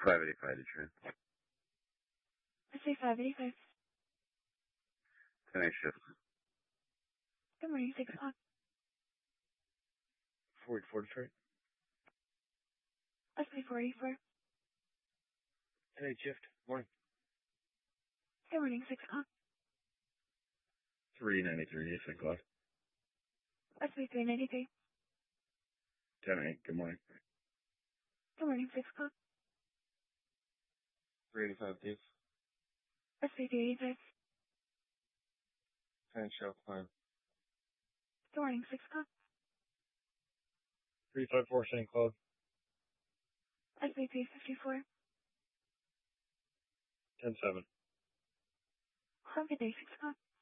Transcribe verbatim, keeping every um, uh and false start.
five eighty-five Detroit. I say five eighty-five. ten eight shift. Good morning, six o'clock. four eighty-four Detroit. I say four eighty-four. ten eight shift. Morning. Good morning, six o'clock. three ninety-three, Saint Cloud. I say three ninety-three. ten eight, good morning. Good morning, six o'clock. three eighty-five, Dave. I say three eighty-five. ten Shelf Climb. Good morning, six o'clock. three five four, Saint Cloud. I say three fifty-four. ten seven. Have a good day, six o'clock.